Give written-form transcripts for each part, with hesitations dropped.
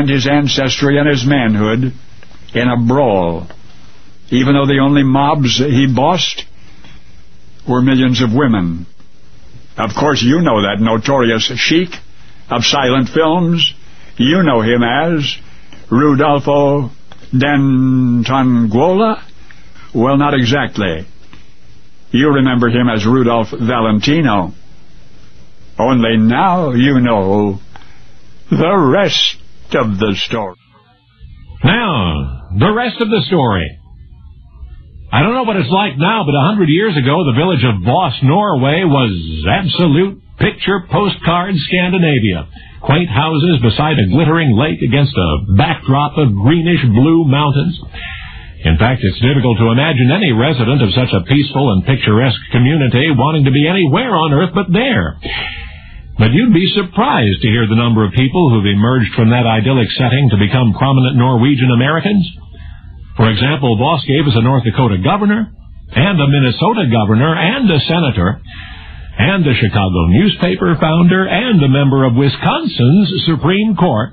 spent his ancestry and his manhood in a brawl, even though the only mobs he bossed were millions of women. Of course, you know that notorious sheik of silent films. You know him as Rudolfo D'Antonguola? Well, not exactly. You remember him as Rudolph Valentino. Only now you know the rest of the story. Now, the rest of the story. I don't know what it's like now, but 100 years ago, the village of Voss, Norway, was absolute picture postcard Scandinavia. Quaint houses beside a glittering lake against a backdrop of greenish-blue mountains. In fact, it's difficult to imagine any resident of such a peaceful and picturesque community wanting to be anywhere on Earth but there. But you'd be surprised to hear the number of people who've emerged from that idyllic setting to become prominent Norwegian Americans. For example, Voss gave us a North Dakota governor, and a Minnesota governor, and a senator, and a Chicago newspaper founder, and a member of Wisconsin's Supreme Court.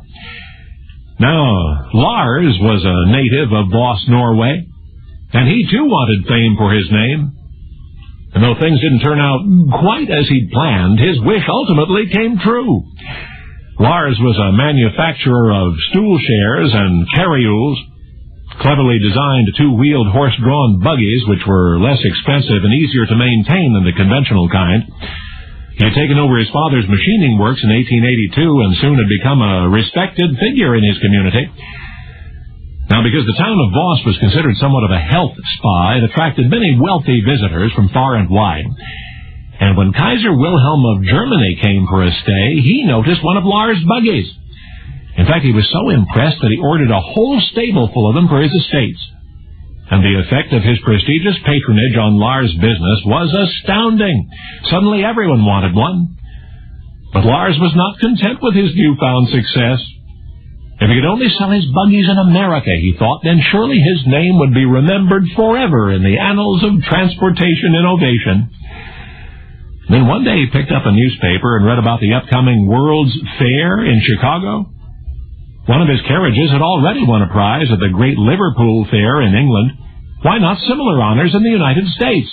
Now, Lars was a native of Voss, Norway, and he too wanted fame for his name. And though things didn't turn out quite as he'd planned, his wish ultimately came true. Lars was a manufacturer of stool chairs and carrioles, cleverly designed two-wheeled horse-drawn buggies which were less expensive and easier to maintain than the conventional kind. He had taken over his father's machining works in 1882 and soon had become a respected figure in his community. Now, because the town of Voss was considered somewhat of a health spa, it attracted many wealthy visitors from far and wide. And when Kaiser Wilhelm of Germany came for a stay, he noticed one of Lars' buggies. In fact, he was so impressed that he ordered a whole stable full of them for his estates. And the effect of his prestigious patronage on Lars' business was astounding. Suddenly everyone wanted one. But Lars was not content with his newfound success. If he could only sell his buggies in America, he thought, then surely his name would be remembered forever in the annals of transportation innovation. Then one day he picked up a newspaper and read about the upcoming World's Fair in Chicago. One of his carriages had already won a prize at the Great Liverpool Fair in England. Why not similar honors in the United States?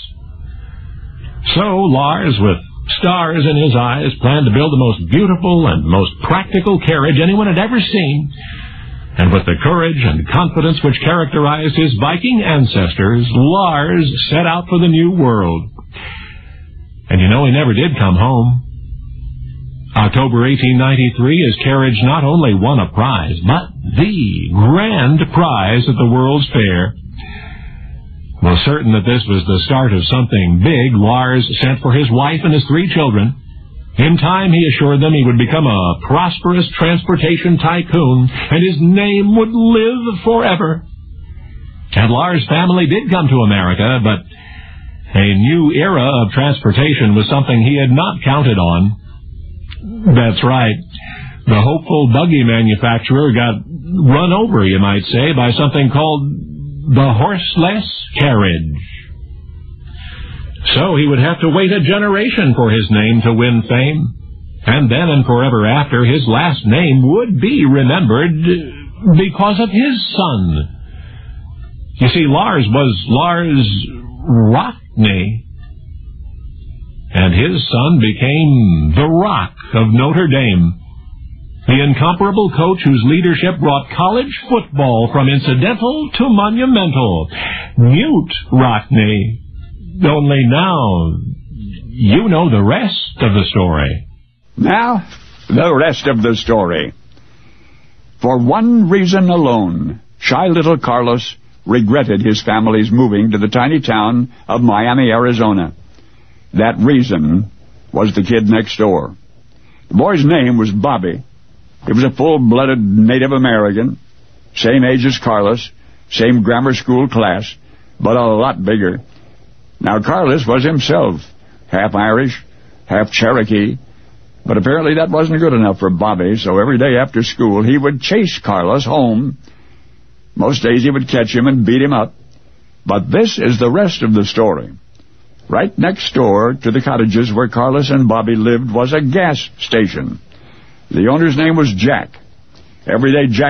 So Lars, with stars in his eyes, planned to build the most beautiful and most practical carriage anyone had ever seen. And with the courage and confidence which characterized his Viking ancestors, Lars set out for the New World. And you know, he never did come home. October 1893, his carriage not only won a prize, but the grand prize at the World's Fair. Well, certain that this was the start of something big, Lars sent for his wife and his 3 children. In time, he assured them he would become a prosperous transportation tycoon, and his name would live forever. And Lars' family did come to America, but a new era of transportation was something he had not counted on. That's right. The hopeful buggy manufacturer got run over, you might say, by something called the horseless carriage. So he would have to wait a generation for his name to win fame. And then and forever after, his last name would be remembered because of his son. You see, Lars was Lars Rockne, and his son became the Rock of Notre Dame, the incomparable coach whose leadership brought college football from incidental to monumental. Knute Rockne. Only now, you know the rest of the story. Now, the rest of the story. For one reason alone, shy little Carlos regretted his family's moving to the tiny town of Miami, Arizona. That reason was the kid next door. The boy's name was Bobby. He was a full-blooded Native American, same age as Carlos, same grammar school class, but a lot bigger. Now, Carlos was himself half Irish, half Cherokee, but apparently that wasn't good enough for Bobby, so every day after school he would chase Carlos home. Most days he would catch him and beat him up. But this is the rest of the story. Right next door to the cottages where Carlos and Bobby lived was a gas station. The owner's name was Jack. Every day Jack